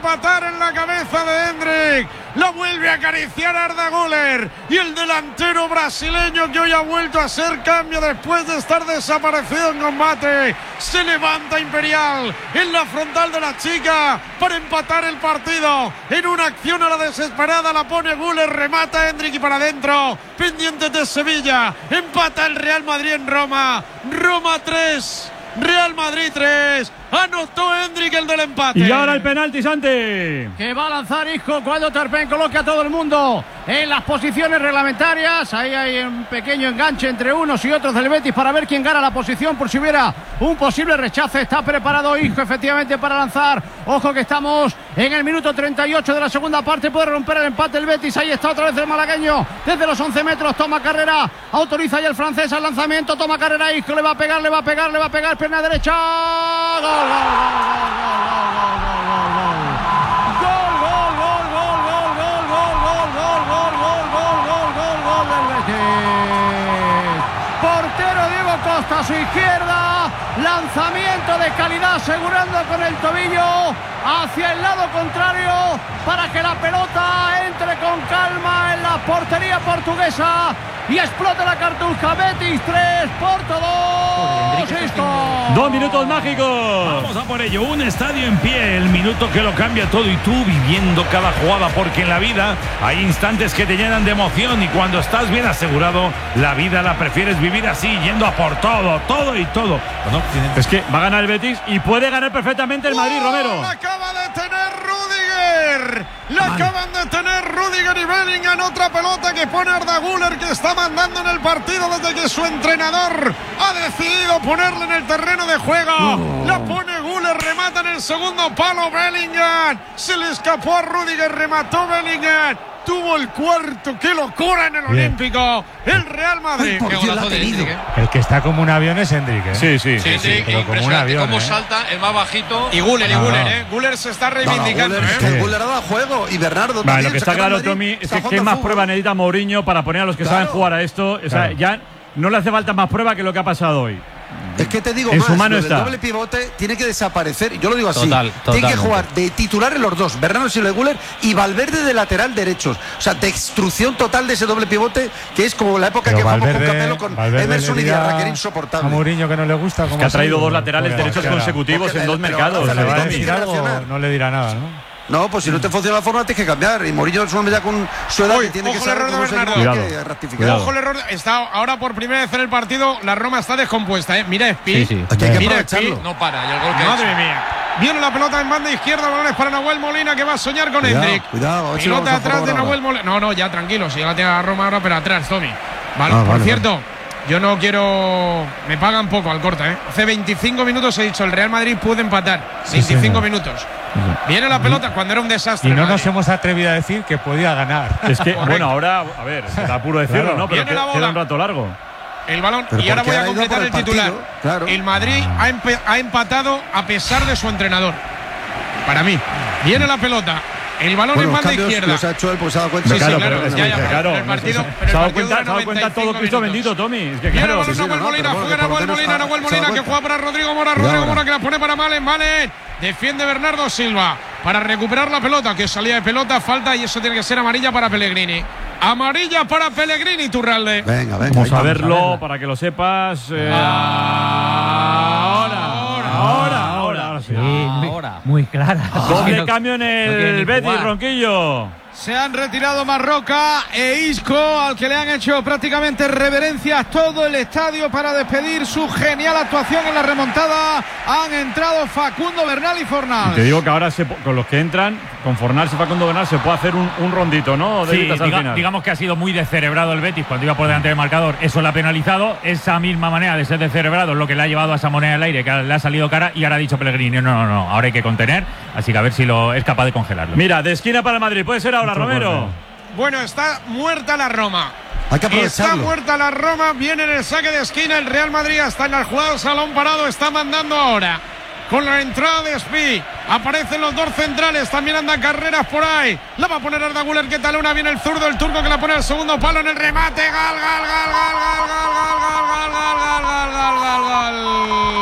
empatar en la cabeza de Hendrik. La vuelve a acariciar Arda Güler. Y el delantero brasileño, que hoy ha vuelto a ser cambio después de estar desaparecido en combate, se levanta Imperial en la frontal de la chica para empatar el partido. En una acción a la desesperada la pone Güler, remata Hendrik y para adentro. Pendientes de Sevilla. Empata el Real Madrid en Roma. Roma 3. Real Madrid 3. Anotó Hendrik el del empate. Y ahora el penalti, Santi. Que va a lanzar Isco cuando Terpen coloque a todo el mundo en las posiciones reglamentarias. Ahí hay un pequeño enganche entre unos y otros del Betis para ver quién gana la posición por si hubiera un posible rechace. Está preparado Isco efectivamente para lanzar. Ojo que estamos en el minuto 38 de la segunda parte. Puede romper el empate el Betis. Ahí está otra vez el malagueño desde los 11 metros. Toma carrera. Autoriza ya el francés al lanzamiento. Toma carrera Isco. Le va a pegar. Pierna derecha. ¡Gol! Portero Diego Costa a su izquierda, lanzamiento de calidad asegurando con el tobillo hacia el lado contrario para que la pelota entre con calma en la portería portuguesa y explote la cartuja. Betis 3, Porto 2. 2 minutos mágicos. Vamos a por ello, un estadio en pie, el minuto que lo cambia todo y tú viviendo cada jugada, porque en la vida hay instantes que te llenan de emoción y cuando estás bien asegurado, la vida la prefieres vivir así, yendo a por todo y todo. Bueno, es que va a ganar el Betis y puede ganar perfectamente el Madrid, Romero. La acaba de tener Rudiger. La acaban de tener Rudiger y Bellingham. Otra pelota que pone Arda Güler, que está mandando en el partido desde que su entrenador ha decidido ponerle en el terreno de juego. La pone Güler, remata en el segundo palo Bellingham. Se le escapó a Rudiger, remató Bellingham. Tuvo el cuarto, qué locura en el Olímpico. El Real Madrid. Qué golazo de Hendrik, El que está como un avión es Hendrik, ¿eh? Sí, pero como un avión, cómo ¿eh? salta, el más bajito. Y Güler, Güler se está reivindicando. Güler ha dado juego y Bernardo Vale, también. lo que está claro, Tommy, es que qué más prueba necesita Mourinho para poner a los que saben jugar a esto. O sea, ya no le hace falta más prueba que lo que ha pasado hoy. Es que te digo en más, su mano el está. doble pivote tiene que desaparecer. Yo lo digo así. Totalmente. Tiene que jugar de titular en los dos, Bernardo Silva y Güler, y Valverde de lateral derechos. O sea, destrucción total de ese doble pivote, que es como la época que jugamos con Capello, con Emerson y Diarra, que era insoportable. A Mourinho que no le gusta. Es que ha traído dos laterales derechos consecutivos en dos mercados. ¿Le va a decir algo? No le dirá nada, ¿no? No, pues si no te funciona la forma tienes que cambiar. Y Mourinho es un hombre ya con su edad que tiene que saber cómo se que rectificar. Ojo el error. Está ahora por primera vez en el partido. La Roma está descompuesta, ¿eh? Mira Spi. Aquí hay que aprovecharlo. No para, y el gol que Madre mía. Viene la pelota en banda izquierda. Balones para Nahuel Molina, que va a soñar con Hendrik. Cuidado, a ver si lo pelota vamos a atrás de probar Nahuel Molina. No, ya tranquilo. Si ya la tiene la Roma ahora, pero atrás, Tommy. Vale, por cierto. Yo no quiero. Me pagan poco al corte, ¿eh? Hace 25 minutos he dicho el Real Madrid puede empatar. 25 minutos. Viene la pelota cuando era un desastre. Y no nos hemos atrevido a decir que podía ganar. Es que, bueno, ahora, a ver, está puro decirlo, ¿no? Pero queda un rato largo. El balón. Pero y ahora voy a ha ido completar por el titular. partido, claro. El Madrid ha empatado a pesar de su entrenador. Para mí. Viene la pelota. El balón en banda izquierda. Los ha hecho él, pues se ha dado cuenta. Sí, claro, claro, pero ya, el partido. Se ha dado cuenta todo Cristo bendito, Tommy. Es que Viene claro. el balón Nahuel Molina, juega Nahuel Molina, que juega para Rodrigo Mora. Rodrigo Mora que la pone para Malen. Defiende Bernardo Silva para recuperar la pelota, que salía de pelota, falta, y eso tiene que ser amarilla para Pellegrini. Amarilla para Pellegrini, Turralde. Venga. Vamos a verlo para que lo sepas. Ahora sí. Muy clara. Doble cambio en el Betis, Ronquillo. Se han retirado Marroca e Isco, al que le han hecho prácticamente reverencias todo el estadio para despedir su genial actuación en la remontada. Han entrado Facundo Bernal y Fornals. Te digo que ahora con los que entran, con Fornals y Facundo Bernal, se puede hacer un rondito, ¿no? Sí, digamos que ha sido muy descerebrado el Betis cuando iba por delante del marcador. Eso le ha penalizado. Esa misma manera de ser descerebrado es lo que le ha llevado a esa moneda al aire, que le ha salido cara, y ahora ha dicho Pellegrini, no, ahora hay que contener. Así que a ver si es capaz de congelarlo. Mira, de esquina para el Madrid. Puede ser ahora, Romero. Bueno, está muerta la Roma. Hay que aprovecharlo. Está muerta la Roma. Viene en el saque de esquina. El Real Madrid está en la jugada, salón parado. Está mandando ahora. Con la entrada de Spi. Aparecen los dos centrales. También andan carreras por ahí. La va a poner Arda Güler, que talona. Viene el zurdo, el turco, que la pone al segundo palo en el remate. Gol.